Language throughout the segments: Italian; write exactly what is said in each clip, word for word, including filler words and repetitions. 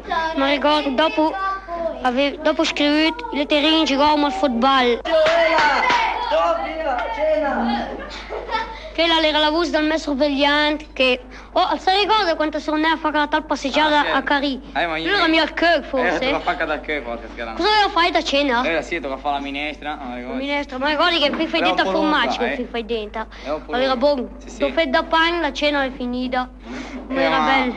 Ma ricordo, dopo, ave, dopo scritto, le terreni giocavamo al football. Quella era la voce del maestro Vegliante che... Oh, se ricorda quando sono andata a fare la tal passeggiata ah, a Carì? Eh, ma io... Lui era mio al Kirk, forse. Eh, tocca da che forse, Cosa aveva fatto a cena? Eh, sì, tocca fare la minestra. La minestra, ma ricordi che qui fai dentro a formaggio, che qui fai dentro. Era buono. Sì, sì. Lo fai da pan, la cena è finita. Ma era bello.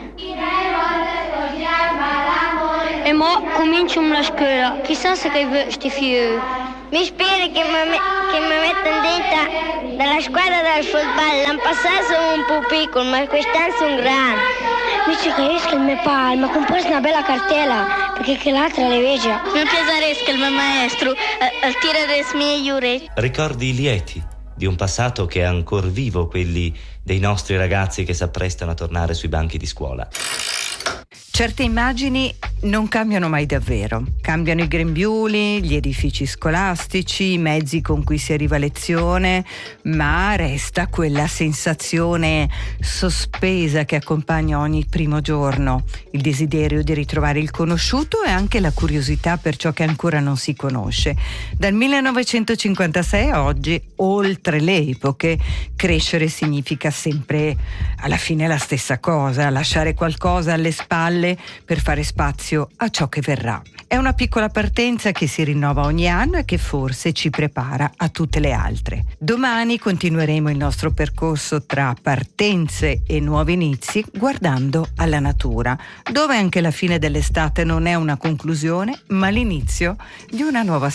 E mo cominciamo la scuola. Chissà se che sti figli. Mi speri che mi, che mi mettono dentro dalla squadra del football. L'anno passato sono un po' piccolo, ma quest'anno sono grande. Mi ci capisco il mio padre, ma composto una bella cartella, perché che l'altra le vede. Mi piacerebbe il mio maestro a tirare le mie iure. Ricordi lieti di un passato che è ancora vivo, quelli dei nostri ragazzi che si apprestano a tornare sui banchi di scuola. Certe immagini non cambiano mai davvero. Cambiano i grembiuli, gli edifici scolastici, i mezzi con cui si arriva a lezione, ma resta quella sensazione sospesa che accompagna ogni primo giorno, il desiderio di ritrovare il conosciuto e anche la curiosità per ciò che ancora non si conosce. Dal millenovecentocinquantasei a oggi, oltre le epoche, crescere significa sempre alla fine la stessa cosa, lasciare qualcosa alle spalle per fare spazio a ciò che verrà. È una piccola partenza che si rinnova ogni anno e che forse ci prepara a tutte le altre. Domani continueremo il nostro percorso tra partenze e nuovi inizi guardando alla natura, dove anche la fine dell'estate non è una conclusione, ma l'inizio di una nuova